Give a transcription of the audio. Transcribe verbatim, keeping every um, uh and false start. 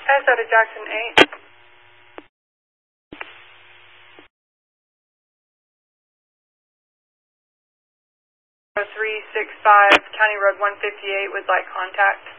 S out of Jackson eight. three six five, County Road one fifty-eight, would like contact.